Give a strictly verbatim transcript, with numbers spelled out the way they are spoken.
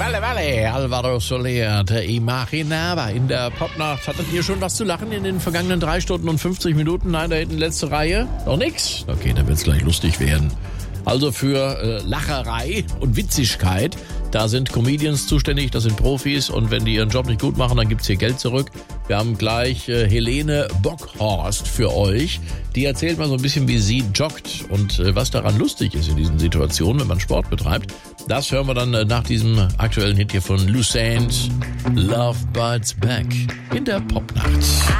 Walle, Walle, Alvaro Soler, der Imaginaba in der Popnacht. Hattet ihr schon was zu lachen in den vergangenen drei Stunden und fünfzig Minuten? Nein, da hinten letzte Reihe? Noch nix? Okay, dann wird's gleich lustig werden. Also für äh, Lacherei und Witzigkeit, da sind Comedians zuständig, das sind Profis und wenn die ihren Job nicht gut machen, dann gibt's hier Geld zurück. Wir haben gleich äh, Helene Bockhorst für euch, die erzählt mal so ein bisschen, wie sie joggt und äh, was daran lustig ist in diesen Situationen, wenn man Sport betreibt. Das hören wir dann äh, nach diesem aktuellen Hit hier von Lucent, Love Bites Back in der Popnacht.